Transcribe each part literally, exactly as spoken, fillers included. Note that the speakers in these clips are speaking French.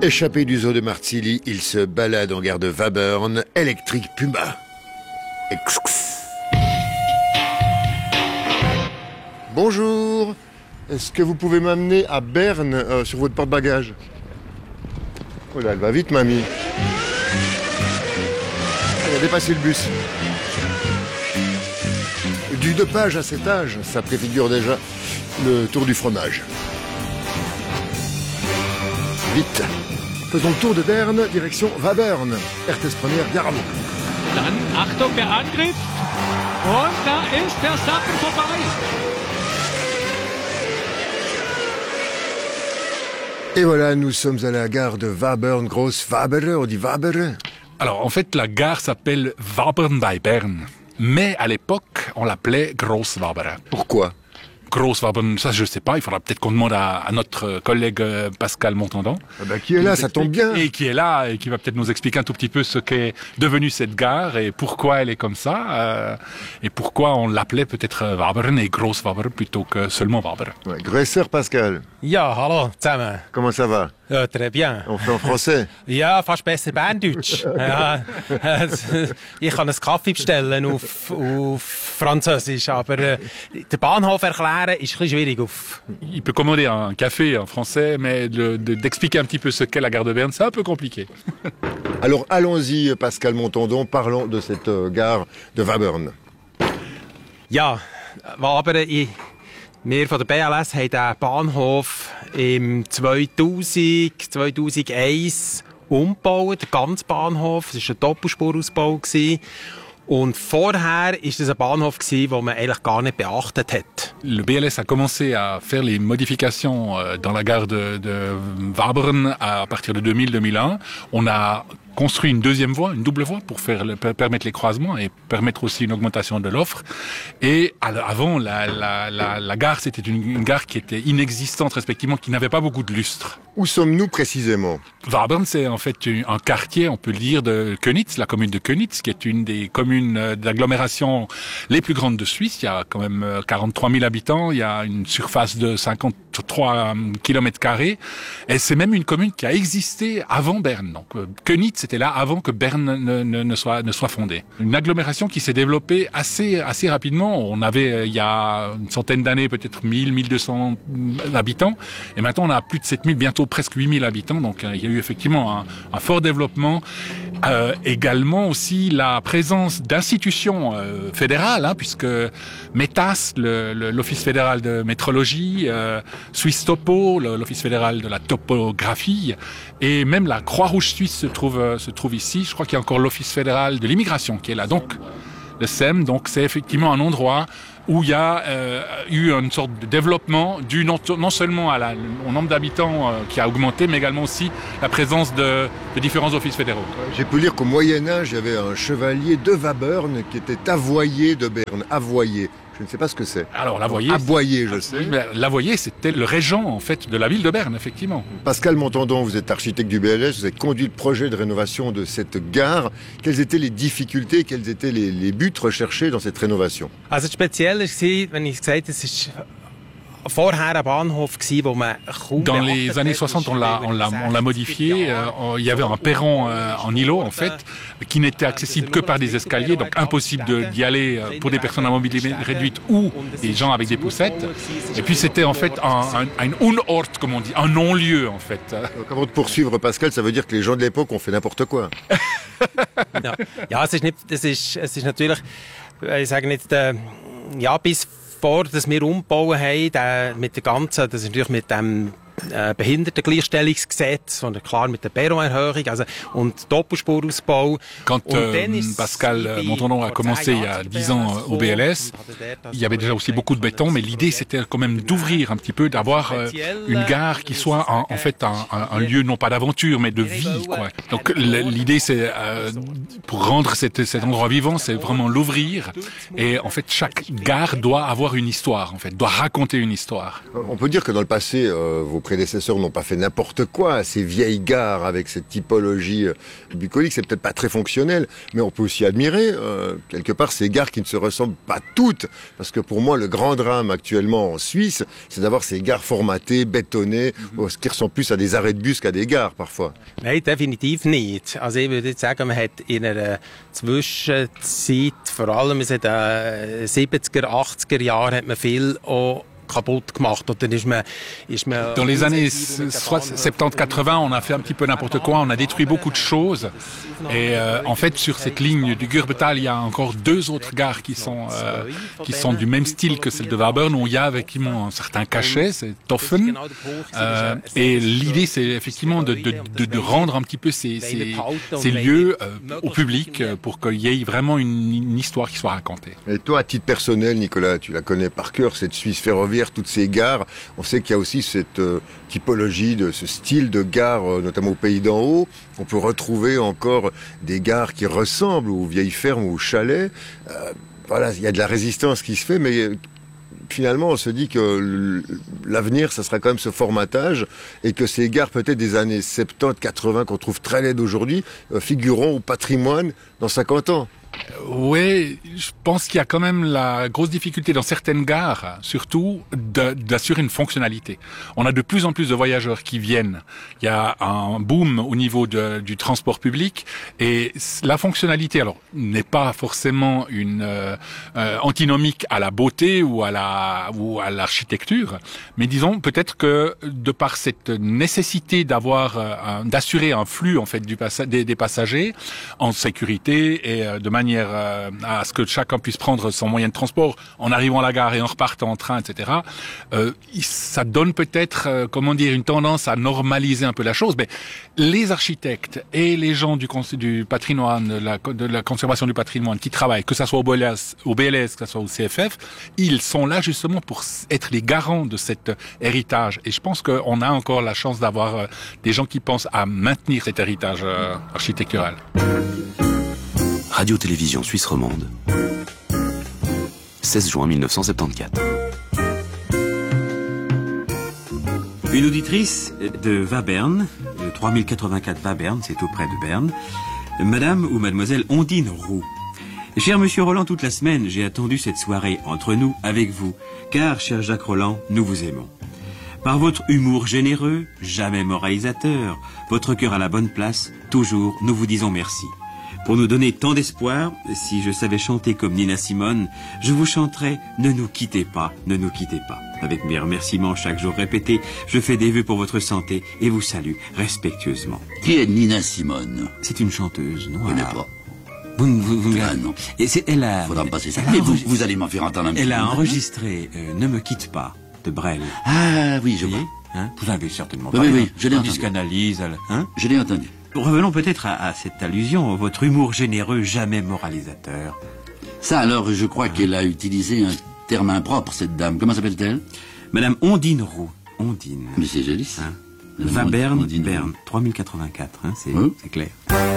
Échappé du zoo de Martilly, il se balade en gare de Wabern, électrique Puma. Excx. Bonjour, est-ce que vous pouvez m'amener à Berne euh, sur votre porte-bagages? Oh là, elle va vite, mamie. Elle a dépassé le bus. Du deux pages à sept âges, ça préfigure déjà le tour du fromage. Vite. Faisons le tour de Berne, direction Wabern. R T S première, Garde. Dann Achtung, der Angriff. Und da ist der Sappen vorbei. Et voilà, nous sommes à la gare de Wabern, Groß Wabere, on dit Wabere. Alors en fait, la gare s'appelle Wabern bei Bern. Mais à l'époque, on l'appelait Groß Wabere. Pourquoi? Groß Wabern, ça je sais pas, il faudra peut-être qu'on demande à, à notre collègue euh, Pascal Montandon. Ah bah, qui est là, ça tombe bien. Et qui est là et qui va peut-être nous expliquer un tout petit peu ce qu'est devenue cette gare et pourquoi elle est comme ça. Euh, et pourquoi on l'appelait peut-être Wabern et Groß Wabere plutôt que seulement Wabere. Ouais, Größer Pascal. Ja, hallo zusammen. Comment ça va? Ja, très bien. On fait en français. Ja, fast besser Berndeutsch. Ja, ich kann einen Kaffee bestellen auf, auf Französisch, aber äh, den Bahnhof erklären ist ein bisschen schwierig. Auf. Il peut commander un café en français, mais de, de, d'expliquer un petit peu ce qu'est la gare de Berne, c'est un peu compliqué. Alors allons-y, Pascal Montandon, parlons de cette euh, gare de Wabern. Ja, Wabern, ich... Wir von der B L S haben den Bahnhof im zweitausend, zweitausendeins umgebaut, der ganze Bahnhof. Es war ein Doppelspurausbau. Und vorher war es ein Bahnhof, den man eigentlich gar nicht beachtet hat. Le B L S a commencé à faire les modifications dans la gare de, de Wabern à partir de deux mille deux mille un. On a construit une deuxième voie, une double voie pour faire le, permettre les croisements et permettre aussi une augmentation de l'offre. Et avant, la, la, la, la gare, c'était une, une gare qui était inexistante respectivement, qui n'avait pas beaucoup de lustre. Où sommes-nous précisément? Wabern, c'est en fait un quartier, on peut le dire, de Könitz, la commune de Könitz, qui est une des communes d'agglomération les plus grandes de Suisse. Il y a quand même quarante-trois mille habitants, il y a une surface de cinquante-trois kilomètres carrés. Et c'est même une commune qui a existé avant Berne. Donc Könitz, c'était là avant que Berne ne, ne, ne, soit, ne soit fondée. Une agglomération qui s'est développée assez, assez rapidement. On avait, il y a une centaine d'années, peut-être mille, mille deux cents habitants. Et maintenant, on a plus de sept mille, bientôt presque huit mille habitants. Donc, il y a eu effectivement un, un fort développement. Euh, également aussi la présence d'institutions euh, fédérales, hein, puisque METAS, le, le, l'Office fédéral de métrologie, euh, Suisse Topo, le, l'Office fédéral de la topographie, et même la Croix-Rouge suisse se trouve, euh, se trouve ici. Je crois qu'il y a encore l'Office fédéral de l'immigration qui est là. Donc, le S E M, donc c'est effectivement un endroit où il y a euh, eu une sorte de développement dû non, non seulement à la, au nombre d'habitants euh, qui a augmenté, mais également aussi la présence de, de différents offices fédéraux. J'ai pu lire qu'au Moyen-Âge, il y avait un chevalier de Wabern qui était avoyer de Berne. Avoyer. Je ne sais pas ce que c'est. Alors, l'avoyer... Aboyer, je sais. L'avoyer, c'était le régent, en fait, de la ville de Berne, effectivement. Pascal Montandon, vous êtes architecte du B L S, vous avez conduit le projet de rénovation de cette gare. Quelles étaient les difficultés, quels étaient les, les buts recherchés dans cette rénovation? Also, speziell war, wenn ich gesagt habe, es ist vorher un Bahnhof gsi, wo man kaum Dans les années soixante, on l'a, on l'a, on l'a modifié. Euh, il y avait un perron euh, en îlot, en fait, qui n'était accessible que par des escaliers, donc impossible de, d'y aller euh, pour des personnes à mobilité réduite ou des gens avec des poussettes. Et puis c'était en fait un, un, un Unort, comme on dit, un non-lieu, en fait. Donc avant de poursuivre, Pascal, ça veut dire que les gens de l'époque ont fait n'importe quoi. ja, ja, es ist nicht, es ist, es ist natürlich, ich sage jetzt, äh, ja, bis vor, dass wir umbauen haben, der, mit der ganzen, das ist natürlich mit dem äh, Behindertengleichstellungsgesetz und klar mit der Perronerhöhung, also und Doppelspurausbau. Quand euh, Pascal Montandon a commencé il y a dix ans au B L S, il y avait déjà aussi beaucoup de béton, mais l'idée c'était quand même d'ouvrir un petit peu, d'avoir euh, une gare qui soit en, en fait un, un, un lieu non pas d'aventure mais de vie, quoi. Donc l'idée c'est euh, pour rendre cette, cet endroit vivant, c'est vraiment l'ouvrir et en fait chaque gare doit avoir une histoire, en fait, doit raconter une histoire. On peut dire que dans le passé, euh, vos prédécesseurs n'ont pas fait n'importe quoi. Ces vieilles gares avec cette typologie euh, bucolique, c'est peut-être pas très fonctionnel, mais on peut aussi admirer euh, quelque part ces gares qui ne se ressemblent pas toutes. Parce que pour moi, le grand drame actuellement en Suisse, c'est d'avoir ces gares formatées, bétonnées, mm-hmm. qui ressemblent plus à des arrêts de bus qu'à des gares parfois. Nein, definitiv nicht. Also ich würde jetzt sagen, man hat in einer Zwischenzeit, vor allem in den siebziger, achtziger Jahren, hat man viel auch kaputt gemacht. Und dann ist man, ist man Dans les années soixante-dix quatre-vingts, on a fait un petit peu n'importe quoi, on a détruit beaucoup de choses. Et euh, en fait, sur cette ligne du Gurbetal, il y a encore deux autres gares qui sont euh, qui sont du même style que celle de Wabern, où il y a effectivement un certain cachet, c'est Toffen. Euh, et l'idée, c'est effectivement de, de, de, de rendre un petit peu ces, ces, ces lieux euh, au public pour qu'il y ait vraiment une, une histoire qui soit racontée. Et toi, à titre personnel, Nicolas, tu la connais par cœur, cette Suisse ferroviaire, toutes ces gares. On sait qu'il y a aussi cette euh, typologie, de ce style de gare, euh, notamment au Pays d'en Haut. On peut retrouver encore des gares qui ressemblent aux vieilles fermes ou aux chalets. Euh, voilà, il y a de la résistance qui se fait, mais finalement, on se dit que l'avenir, ça sera quand même ce formatage et que ces gares, peut-être des années soixante-dix quatre-vingts, qu'on trouve très laides aujourd'hui, euh, figureront au patrimoine dans cinquante ans. Oui, je pense qu'il y a quand même la grosse difficulté dans certaines gares, surtout, de, d'assurer une fonctionnalité. On a de plus en plus de voyageurs qui viennent. Il y a un boom au niveau de, du transport public et la fonctionnalité, alors, n'est pas forcément une euh, euh, antinomique à la beauté ou à la ou à l'architecture, mais disons peut-être que de par cette nécessité d'avoir euh, un, d'assurer un flux en fait du passa- des, des passagers en sécurité et euh, de manière euh, à ce que chacun puisse prendre son moyen de transport en arrivant à la gare et en repartant en train, et cetera. Euh, ça donne peut-être, euh, comment dire, une tendance à normaliser un peu la chose. Mais les architectes et les gens du, du patrimoine, de la, de la conservation du patrimoine qui travaillent, que ça soit au B L S, au B L S, que ça soit au C F F, ils sont là justement pour être les garants de cet héritage. Et je pense qu'on a encore la chance d'avoir euh, des gens qui pensent à maintenir cet héritage euh, architectural. Radio-Télévision Suisse romande, seize juin mille neuf cent soixante-quatorze. Une auditrice de Wabern, de trois mille quatre-vingt-quatre Wabern, c'est auprès de Berne, Madame ou Mademoiselle Ondine Roux. Cher Monsieur Roland, toute la semaine, j'ai attendu cette soirée entre nous, avec vous, car, cher Jacques Roland, nous vous aimons. Par votre humour généreux, jamais moralisateur, votre cœur à la bonne place, toujours, nous vous disons merci. Pour nous donner tant d'espoir, si je savais chanter comme Nina Simone, je vous chanterais « Ne nous quittez pas, ne nous quittez pas ». Avec mes remerciements chaque jour répétés, je fais des vœux pour votre santé et vous salue respectueusement. Qui est Nina Simone? C'est une chanteuse, non? Je connais pas. Vous, vous, vous, ah non. Et c'est, elle a... Faudra me passer ça. Mais vous, vous allez m'en faire entendre un petit peu. Elle a enregistré euh, « Ne me quitte pas » de Brel. Ah oui, je vois. Hein, vous avez certainement oui, parlé. Oui, oui, je l'ai entendu. Discanalyse, hein? Je l'ai entendu. Revenons peut-être à, à cette allusion, votre humour généreux, jamais moralisateur. Ça alors, je crois hein? qu'elle a utilisé un terme impropre, cette dame. Comment s'appelle-t-elle? Madame Ondine Roux. Ondine. Mais c'est joli ça. Hein? Wabern, Berne, trois mille quatre-vingt-quatre, hein, c'est, oui. c'est clair.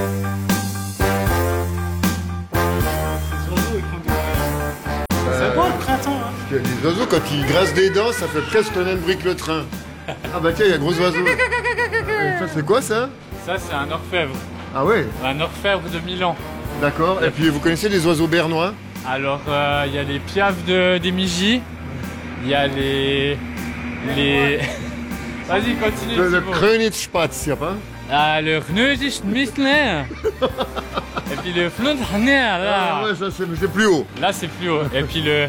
C'est beau le printemps, hein. Les oiseaux, quand ils grincent des dents, ça fait presque le même bruit que le train. Ah bah tiens, il y a un gros oiseau. Ça, c'est quoi ça? Ça, c'est un orfèvre. Ah ouais? Un orfèvre de Milan. D'accord. Et puis, vous connaissez les oiseaux bernois? Alors, il euh, y a les piafs de, des Migy. Il y a les... les... Vas-y, continue. Le, le Krönitspatz, y a pas? Ah, le Knödischtmissler. Et puis le Flundhner, là. Ah ouais, ça, c'est, c'est plus haut. Là, c'est plus haut. Et puis le...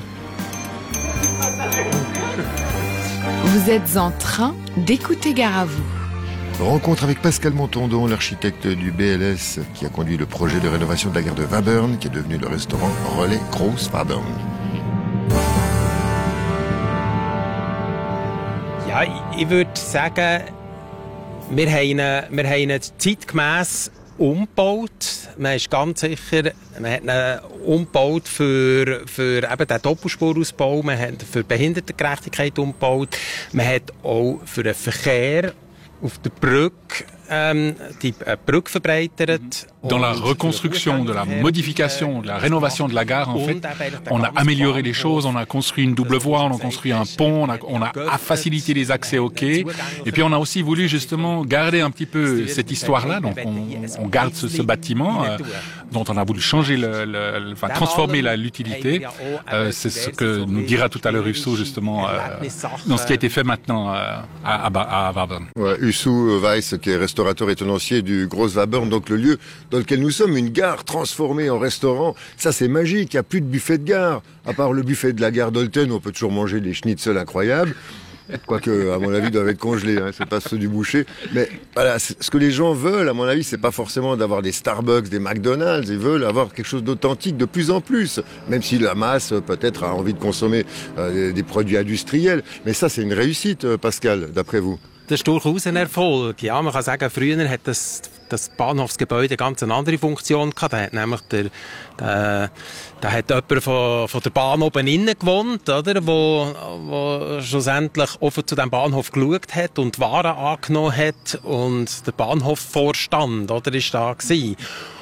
Vous êtes en train d'écouter Gare à vous. Rencontre avec Pascal Montondon, l'architecte du B L S, qui a conduit le projet de rénovation de la gare de Wabern, qui est devenu le restaurant Relais Groß Wabern. Ja, ich würde sagen, wir haben ihn, wir haben ihn zeitgemäss umgebaut. Man ist ganz sicher, man hat ihn umgebaut für, für eben den Doppelspurausbau, man hat für Behindertengerechtigkeit umgebaut, man hat auch für den Verkehr auf der Brücke ähm, die äh, Brücke verbreitert. Dans la reconstruction, de la modification, de la rénovation de la gare, en fait, on a amélioré les choses, on a construit une double voie, on a construit un pont, on a, on a facilité les accès au quai. Et puis on a aussi voulu justement garder un petit peu cette histoire-là. Donc on, on garde ce, ce bâtiment euh, dont on a voulu changer, le, le, le, enfin transformer la, l'utilité. Euh, c'est ce que nous dira tout à l'heure Husso justement euh, dans ce qui a été fait maintenant euh, à, à, à Wabern. Ouais, Husso Weiss, qui est restaurateur et tenancier du Groß Wabern, donc le lieu dans lequel nous sommes, une gare transformée en restaurant. Ça, c'est magique. Il n'y a plus de buffet de gare. À part le buffet de la gare d'Olten, où on peut toujours manger des schnitzels incroyables. Quoique, à mon avis, doivent être congelés, hein, c'est pas ceux du boucher. Mais voilà, ce que les gens veulent, à mon avis, c'est pas forcément d'avoir des Starbucks, des McDonald's. Ils veulent avoir quelque chose d'authentique de plus en plus. Même si la masse, peut-être, a envie de consommer euh, des, des produits industriels. Mais ça, c'est une réussite, Pascal, d'après vous. Das ist durchaus ein Erfolg. Ja, man kann sagen, früher hat das, das Bahnhofsgebäude ganz eine andere Funktion gehabt. Da hat nämlich der, der, da hat jemand von, von der Bahn oben innen gewohnt, oder? Wo, wo schlussendlich offen zu dem Bahnhof geschaut hat und Waren angenommen hat und der Bahnhofvorstand, oder, ist da gewesen.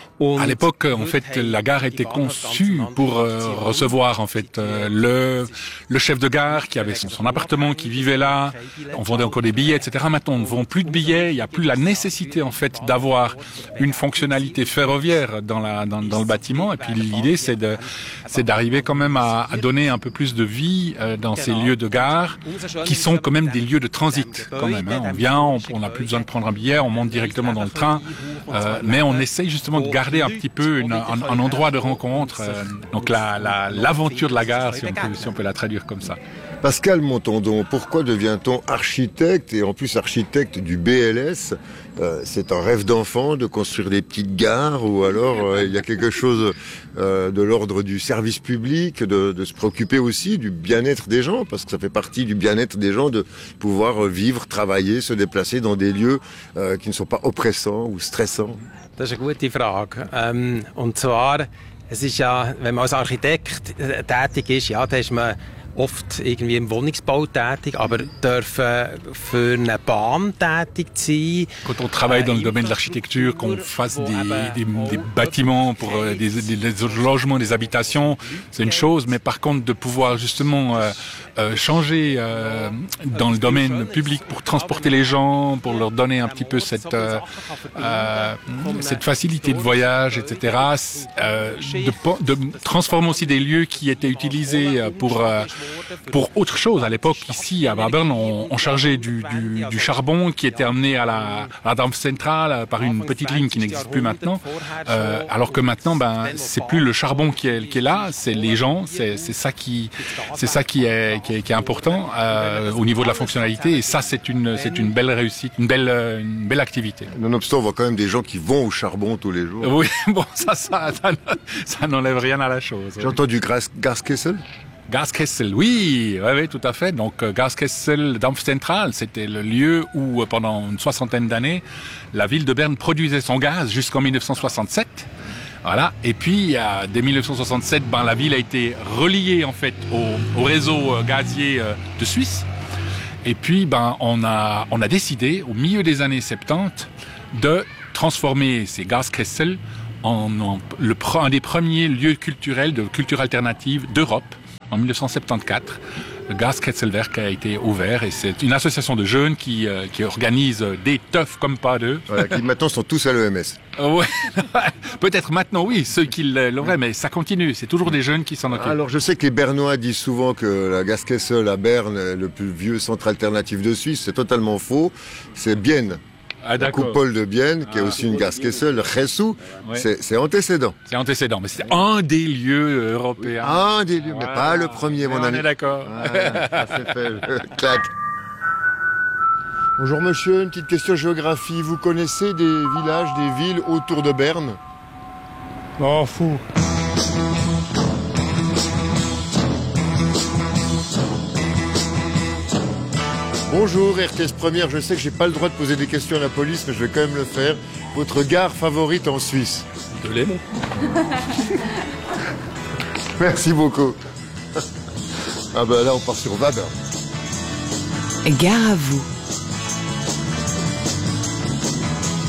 À l'époque, en fait, la gare était conçue pour euh, recevoir en fait euh, le le chef de gare qui avait son, son appartement, qui vivait là. On vendait encore des billets, et cetera. Maintenant, on ne vend plus de billets. Il n'y a plus la nécessité en fait d'avoir une fonctionnalité ferroviaire dans la dans, dans le bâtiment. Et puis l'idée, c'est de c'est d'arriver quand même à, à donner un peu plus de vie euh, dans ces lieux de gare qui sont quand même des lieux de transit. Quand même, hein. On vient, on n'a plus besoin de prendre un billet, on monte directement dans le train, euh, mais on essaye justement de garder un petit peu une, un, un endroit de rencontre, euh, donc la, la, l'aventure de la gare, si on peut, si on peut la traduire comme ça. Pascal Montandon, pourquoi devient-on architecte et en plus architecte du B L S? euh, C'est un rêve d'enfant de construire des petites gares ou alors euh, il y a quelque chose euh, de l'ordre du service public, de, de se préoccuper aussi du bien-être des gens, parce que ça fait partie du bien-être des gens de pouvoir vivre, travailler, se déplacer dans des lieux euh, qui ne sont pas oppressants ou stressants. Das ist eine gute Frage. Ähm, und zwar, es ist ja, wenn man als Architekt tätig ist, ja, da ist man oft irgendwie im Wohnungsbau tätig, aber dürfen für eine Bahn tätig sein. Quand on travaille dans le domaine de l'architecture, qu'on fasse des, des, des bâtiments pour des, des, des logements, des habitations, c'est une chose, mais par contre de pouvoir justement euh, euh, changer euh, dans le domaine public pour transporter les gens, pour leur donner un petit peu cette euh, euh, cette facilité de voyage, et cetera. Euh, de, de transformer aussi des lieux qui étaient utilisés pour euh, pour autre chose. À l'époque, ici, à Wabern, on, on chargeait du, du, du charbon qui était amené à la, à la Dampfzentrale par une petite ligne qui n'existe plus maintenant. Euh, alors que maintenant, ben, c'est plus le charbon qui est, qui est là, c'est les gens, c'est, c'est ça qui, c'est ça qui est, qui est, qui est important euh, au niveau de la fonctionnalité. Et ça, c'est une, c'est une belle réussite, une belle, une belle activité. Nonobstant, on voit quand même des gens qui vont au charbon tous les jours. Oui, bon, ça, ça, ça, ça n'enlève rien à la chose. J'ai entendu Gaskessel. Gaskessel, oui, oui, oui, tout à fait. Donc euh, Gaskessel Dampfzentrale, c'était le lieu où euh, pendant une soixantaine d'années, la ville de Berne produisait son gaz jusqu'en dix-neuf cent soixante-sept. Voilà. Et puis, euh, dès dix-neuf cent soixante-sept, ben, la ville a été reliée en fait au, au réseau euh, gazier euh, de Suisse. Et puis, ben, on a, on a décidé, au milieu des années soixante-dix, de transformer ces Gaskessel en, en le, un des premiers lieux culturels de culture alternative d'Europe. En dix-neuf cent soixante-quatorze, le Gaskesselwerk a été ouvert et c'est une association de jeunes qui, euh, qui organise des teufs comme pas deux. Voilà, qui maintenant sont tous à l'E M S. Euh, ouais. Peut-être maintenant, oui, ceux qui l'auraient, mais ça continue. C'est toujours des jeunes qui s'en occupent. Alors, je sais que les Bernois disent souvent que la Gaskessel à Berne est le plus vieux centre alternatif de Suisse. C'est totalement faux. C'est Bienne. Ah, la coupole de Bienne, qui est aussi une Gaskessel, Ressou, ouais. c'est, c'est antécédent. C'est antécédent, mais c'est un des lieux européens. Un des lieux, voilà. Mais pas le premier, mon on ami. On est d'accord. Ah, ça c'est fait, clac. Bonjour monsieur, une petite question géographie. Vous connaissez des villages, des villes autour de Berne? Oh, fou. Bonjour, R T S Première, je sais que j'ai pas le droit de poser des questions à la police, mais je vais quand même le faire. Votre gare favorite en Suisse? De Léman. Merci beaucoup. Ah ben là, on part sur Wabern. Gare à vous.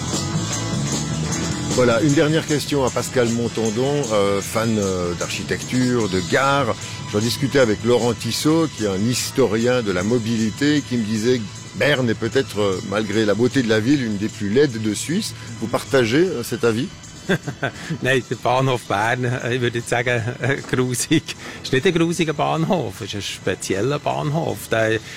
Voilà, une dernière question à Pascal Montandon, euh, fan euh, d'architecture, de gare. J'en discutais avec Laurent Tissot, qui est un historien de la mobilité, qui me disait que Berne est peut-être, euh, malgré la beauté de la ville, une des plus laides de Suisse. Vous partagez euh, cet avis? Nein, der Bahnhof Bern, ich würde jetzt sagen, äh, grusig. Es ist nicht ein grusiger Bahnhof, es ist ein spezieller Bahnhof. Der, äh,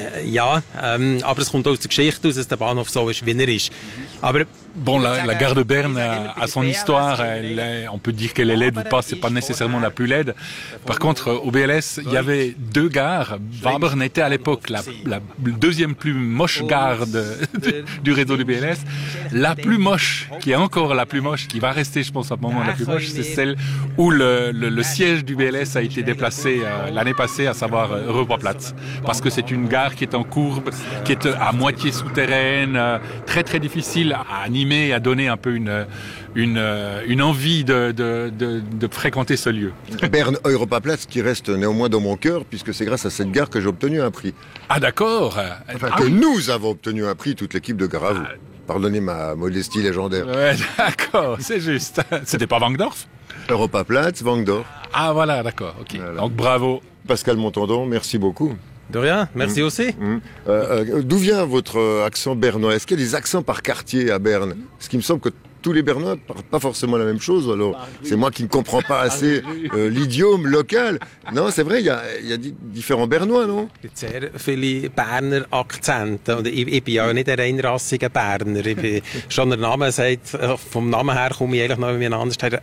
ja, ähm, aber es kommt aus der Geschichte aus, dass der Bahnhof so ist, wie er ist. Aber Bon, la, la gare de Berne a, a son histoire. Elle est, on peut dire qu'elle est laide ou pas. C'est pas nécessairement la plus laide. Par contre, au B L S, il y avait deux gares. Wabern était à l'époque la, la deuxième plus moche gare de, de, du réseau du B L S. La plus moche, qui est encore la plus moche, qui va rester, je pense, à un moment la plus moche, c'est celle où le, le, le siège du B L S a été déplacé euh, l'année passée, à savoir euh, Europaplatz. Parce que c'est une gare qui est en courbe, qui est à moitié souterraine, euh, très très difficile à animer et à donner un peu une, une, une envie de, de, de, de fréquenter ce lieu. Berne Europaplatz qui reste néanmoins dans mon cœur, puisque c'est grâce à cette gare que j'ai obtenu un prix. Ah d'accord. Enfin, ah, que oui. nous avons obtenu un prix, toute l'équipe de Garavou. Ah, pardonnez ma modestie légendaire. Ouais, d'accord, c'est juste. C'était pas Wankdorf? Europaplatz, Wankdorf. Ah voilà, d'accord, ok. Voilà. Donc bravo. Pascal Montandon, merci beaucoup. De rien, merci mmh. aussi. Mmh. Euh, euh, d'où vient votre accent bernois? Est-ce qu'il y a des accents par quartier à Berne? Parce qu'il me semble que tous les Bernois ne parlent pas forcément la même chose. Alors, c'est moi qui ne comprends pas assez euh, l'idiome local. Non, c'est vrai, il y a, il y a différents Bernois, non? Es gibt sehr viele Berner Akzente. Und ich, ich bin ja nicht ein reinrassiger Berner. Ich bin, schon der Name sagt, vom Namen her komme ich eigentlich noch anders her,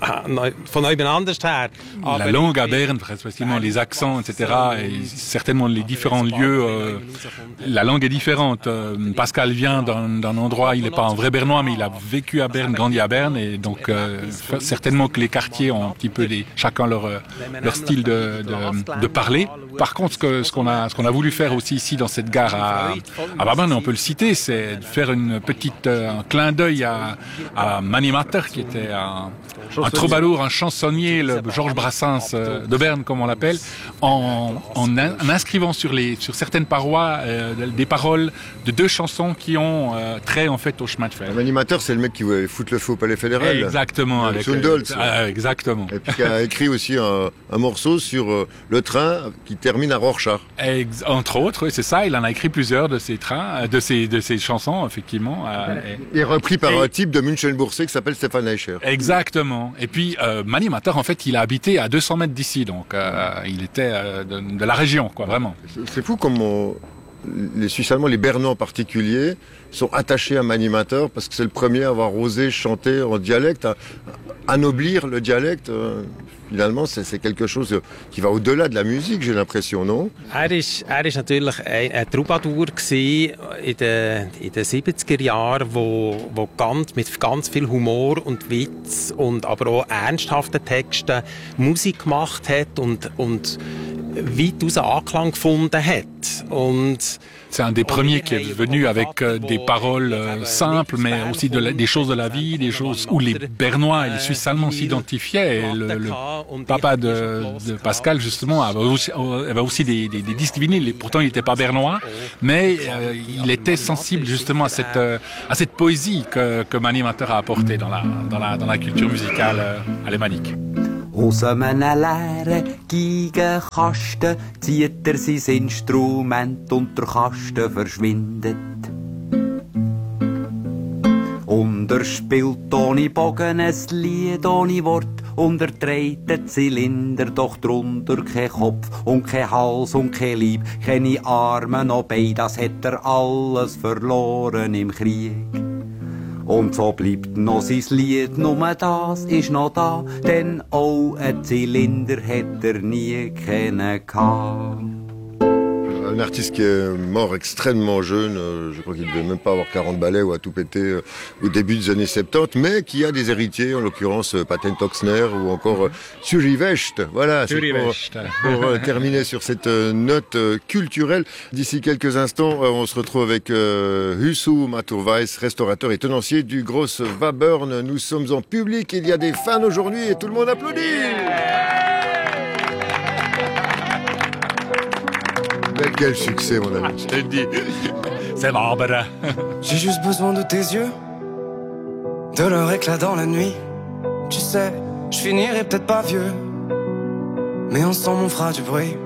von jemand anders her. La langue à Berne, facilement les accents, et cetera, et certainement les différents lieux, euh, la langue est différente. Euh, Pascal vient d'un, d'un endroit, il n'est pas un vrai Bernois, mais il a vécu à Berne, grandi à Berne, et donc euh, certainement que les quartiers ont un petit peu des, chacun leur, leur style de, de, de parler. Par contre, ce, que, ce, qu'on a, ce qu'on a voulu faire aussi ici dans cette gare à, à Wabern, on peut le citer, c'est de faire une petite, un clin d'œil à, à Mani Matter, qui était un, un troubadour, un chansonnier, le Georges Brassens de Berne, comme on l'appelle, en, en, en inscrivant sur, les, sur certaines parois euh, des paroles de deux chansons qui ont euh, trait en fait au chemin de fer. Mani Matter, c'est le mec qui voulait foutre le feu au Palais fédéral. Exactement. Là. Avec Sundolz. Euh, exactement. Et puis qui a écrit aussi un, un morceau sur euh, le train qui termine à Rorschach. Ex- entre autres, c'est ça. Il en a écrit plusieurs de ses trains, de ses de ses chansons, effectivement. Euh, et, et repris par et, un type de Münchenbursé qui s'appelle Stefan Eicher. Exactement. Et puis euh, Mani Matter, en fait, il a habité à deux cents mètres d'ici, donc euh, il était euh, de, de la région, quoi, vraiment. C'est, c'est fou comme on, les Suisses allemands, les Bernois en particulier, sont attachés à Mani Matter parce que c'est le premier à avoir osé chanter en dialecte, à anoblir le dialecte. Euh, finalement, c'est, c'est quelque chose qui va au-delà de la musique, j'ai l'impression, non? Er ist, er ist natürlich ein, ein Troubadour gsi in den, in den siebziger Jahren, wo, wo ganz, mit ganz viel Humor und Witz und aber auch ernsthaften Texten Musik gemacht hat und, und weitaus Anklang gefunden hat. Und c'est un des premiers qui est venu avec euh, des paroles euh, simples, mais aussi de la, des choses de la vie, des choses où les Bernois et les Suisses allemands s'identifiaient. Et le, le papa de, de Pascal, justement, avait aussi, avait aussi des, des, des disques vinyles. Pourtant, il n'était pas bernois, mais euh, il était sensible justement à cette, euh, à cette poésie que, que Mani Matter a apportée dans la, dans la, dans la culture musicale euh, alémanique. Aus einem leeren Geigenkasten zieht er sein Instrument und der Kasten verschwindet. Und er spielt ohne Bogen ein Lied ohne Wort und er dreht den Zylinder, doch drunter kein Kopf und kein Hals und kein Leib, keine Arme noch Beine, das hat er alles verloren im Krieg. Und so bleibt noch sein Lied, nur das ist noch da, denn auch ein Zylinder hat er nie kennen gehabt. Un artiste qui est mort extrêmement jeune, euh, je crois qu'il ne devait même pas avoir quarante ballets ou à tout péter euh, au début des années soixante-dix, mais qui a des héritiers, en l'occurrence euh, Patent Oxner ou encore euh, Zürich West. Voilà, c'est pour, pour euh, terminer sur cette euh, note euh, culturelle. D'ici quelques instants, euh, on se retrouve avec euh, Husu Maturweis, restaurateur et tenancier du Gross Wabern. Nous sommes en public, il y a des fans aujourd'hui et tout le monde applaudit. Mais quel succès, mon ami. Je te le dis, c'est marbre. J'ai juste besoin de tes yeux. de leur éclat dans la nuit. Tu sais, je finirai peut-être pas vieux, mais ensemble on fera du bruit.